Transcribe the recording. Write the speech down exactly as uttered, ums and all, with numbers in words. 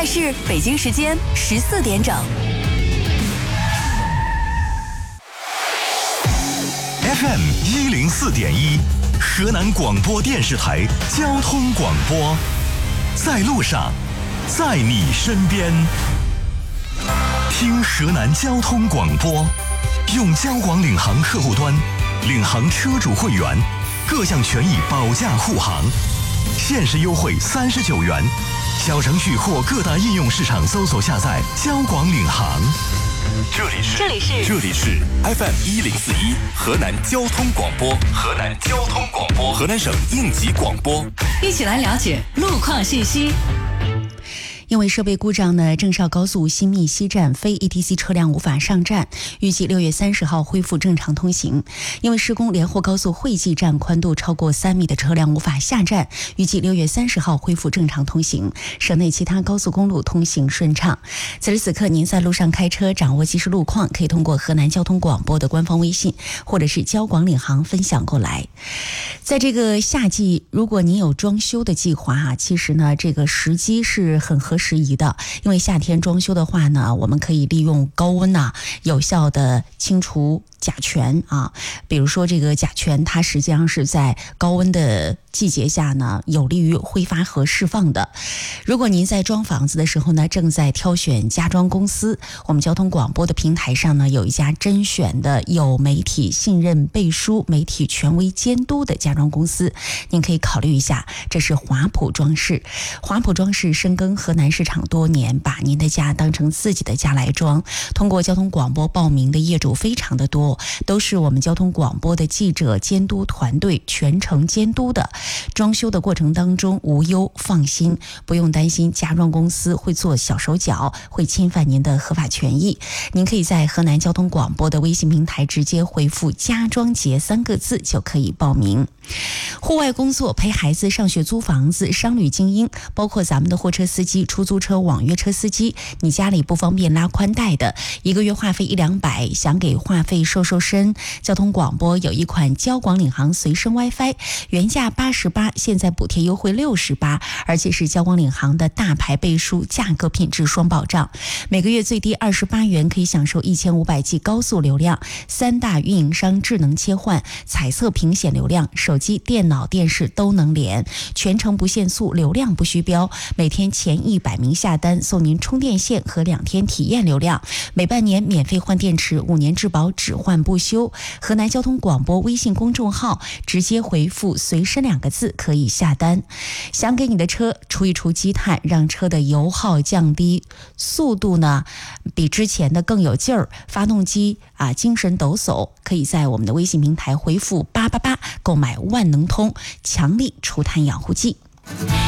在是北京时间十四点整。 F M 一零四点一，河南广播电视台交通广播，在路上，在你身边。听河南交通广播，用交广领航客户端，领航车主会员，各项权益保驾护航，限时优惠三十九元。小程序或各大应用市场搜索下载交广领航。 这里是这里是这里是 F M 一零四一河南交通广播，河南交通广播，河南省应急广播。 一起来了解路况信息。 因为设备故障呢，郑绍高速新密西站非 E T C 车辆无法上站，预计六月三十号恢复正常通行。因为施工连霍高速惠济站宽度超过三米的车辆无法下站，预计六月三十号恢复正常通行。省内其他高速公路通行顺畅。此时此刻您在路上开车，掌握即时路况，可以通过河南交通广播的官方微信或者是交广领航分享过来。在这个夏季，如果您有装修的计划啊，其实呢这个时机是很合适时宜的，因为夏天装修的话呢，我们可以利用高温呐、啊，有效的清除甲醛啊。比如说这个甲醛，它实际上是在高温的季节下呢，有利于挥发和释放的。如果您在装房子的时候呢，正在挑选家装公司，我们交通广播的平台上呢，有一家甄选的有媒体信任背书、媒体权威监督的家装公司，您可以考虑一下。这是华普装饰。华普装饰深耕河南市场多年，把您的家当成自己的家来装。通过交通广播报名的业主非常的多，都是我们交通广播的记者监督团队全程监督的。装修的过程当中无忧放心，不用担心家装公司会做小手脚，会侵犯您的合法权益。您可以在河南交通广播的微信平台直接回复家装节三个字就可以报名。户外工作、陪孩子上学、租房子、商旅精英，包括咱们的货车司机、出租车、网约车司机，你家里不方便拉宽带的，一个月话费一两百，想给话费瘦瘦身，交通广播有一款交广领航随身 WiFi， 原价八十八，现在补贴优惠六十八，而且是交广领航的大牌背书，价格品质双保障，每个月最低二十八元可以享受一千五百 G 高速流量，三大运营商智能切换，彩色屏显流量，手机、电脑、电视都能连，全程不限速，流量不虚标，每天前一百名下单送您充电线和两天体验流量，每半年免费换电池，五年质保只换不修。河南交通广播微信公众号直接回复随身两个字可以下单。想给你的车除一除积碳，让车的油耗降低，速度呢比之前的更有劲儿，发动机啊精神抖擞，可以在我们的微信平台回复八八八购买万能通强力除碳养护剂。